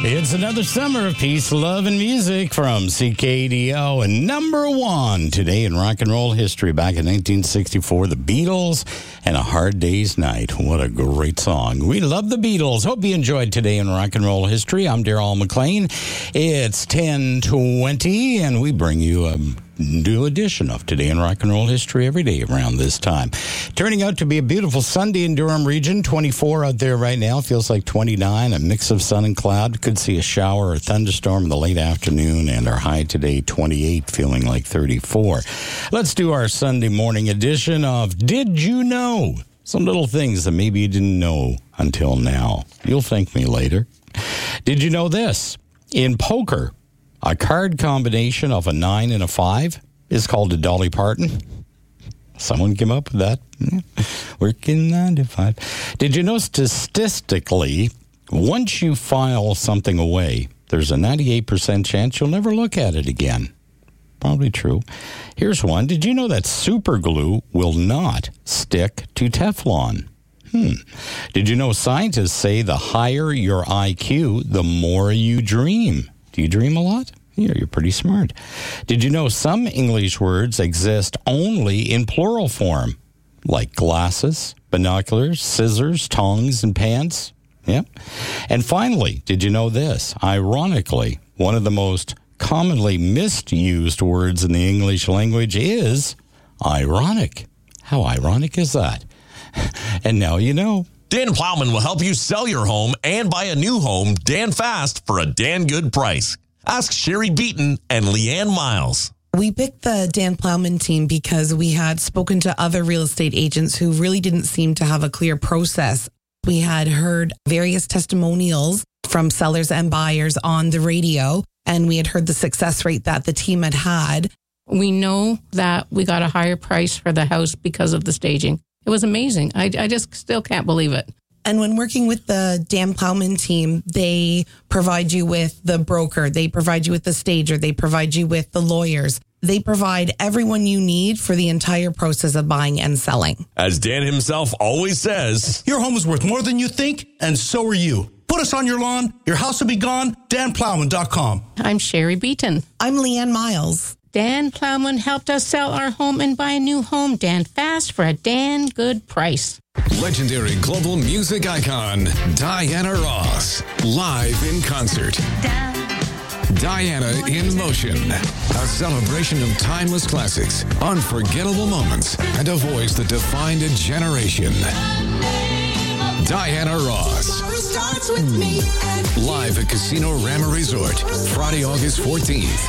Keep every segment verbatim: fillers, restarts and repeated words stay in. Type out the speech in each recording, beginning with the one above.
It's another summer of peace, love, and music from C K D O. And number one today in rock and roll history, back in nineteen sixty-four, the Beatles and A Hard Day's Night. What a great song. We love the Beatles. Hope you enjoyed today in rock and roll history. I'm Darryl McLean. It's ten twenty, and we bring you a new edition of Today in Rock and Roll History every day around this time. Turning out to be a beautiful Sunday in Durham region. twenty-four out there right now. Feels like twenty-nine. A mix of sun and cloud. Could see a shower or thunderstorm in the late afternoon. And our high today, twenty-eight, feeling like thirty-four. Let's do our Sunday morning edition of Did You Know? Some little things that maybe you didn't know until now. You'll thank me later. Did you know this? In poker, a card combination of a nine and a five is called a Dolly Parton. Someone came up with that. Working nine to five. Did you know statistically, once you file something away, there's a ninety-eight percent chance you'll never look at it again? Probably true. Here's one. Did you know that super glue will not stick to Teflon? Hmm. Did you know scientists say the higher your I Q, the more you dream? Do you dream a lot? Yeah, you're pretty smart. Did you know some English words exist only in plural form, like glasses, binoculars, scissors, tongs, and pants? Yeah. And finally, did you know this? Ironically, one of the most commonly misused words in the English language is ironic. How ironic is that? And now you know. Dan Plowman will help you sell your home and buy a new home Dan fast for a Dan good price. Ask Sherry Beaton and Leanne Miles. We picked the Dan Plowman team because we had spoken to other real estate agents who really didn't seem to have a clear process. We had heard various testimonials from sellers and buyers on the radio, and we had heard the success rate that the team had had. We know that we got a higher price for the house because of the staging. It was amazing. I, I just still can't believe it. And when working with the Dan Plowman team, they provide you with the broker, they provide you with the stager, they provide you with the lawyers. They provide everyone you need for the entire process of buying and selling. As Dan himself always says, your home is worth more than you think, and so are you. Put us on your lawn, your house will be gone, dan plowman dot com. I'm Sherry Beaton. I'm Leanne Miles. Dan Plowman helped us sell our home and buy a new home Dan fast for a Dan good price. Legendary global music icon, Diana Ross, live in concert. Diana in Motion, a celebration of timeless classics, unforgettable moments, and a voice that defined a generation. Diana Ross. Live at Casino Rama Resort, Friday, August fourteenth.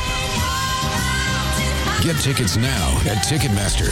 Get tickets now at Ticketmaster.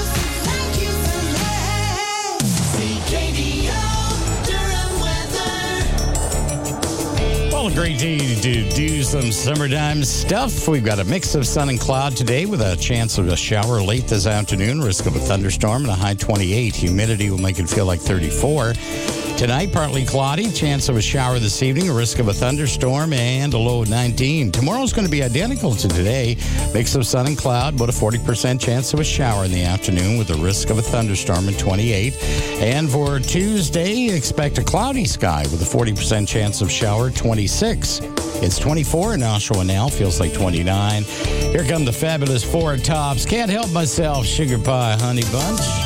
Well, a great day to do some summertime stuff. We've got a mix of sun and cloud today with a chance of a shower late this afternoon, risk of a thunderstorm, and a high twenty-eight. Humidity will make it feel like thirty-four. Tonight, partly cloudy, chance of a shower this evening, a risk of a thunderstorm, and a low of nineteen. Tomorrow's going to be identical to today. Mix of sun and cloud, but a forty percent chance of a shower in the afternoon with a risk of a thunderstorm and twenty-eight. And for Tuesday, expect a cloudy sky with a forty percent chance of shower, twenty-six. It's twenty-four in Oshawa now, feels like twenty-nine. Here come the fabulous Four Tops. Can't help myself, sugar pie, honey bunch.